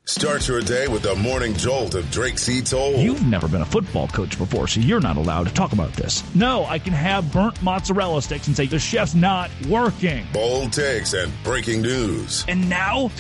Start your day with the morning jolt of Drake C. Toll. You've never been a football coach before, so you're not allowed to talk about this. No, I can have burnt mozzarella sticks and say the chef's not working. Bold takes and breaking news. And now,